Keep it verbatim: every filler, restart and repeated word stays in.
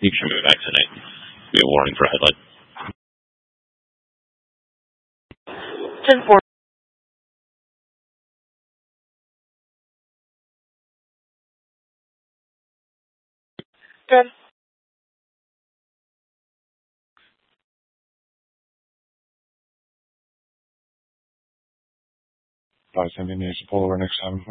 You should move back tonight. Be a warning for a headlight. ten four. Good. Advise Indian needs to pull over next time.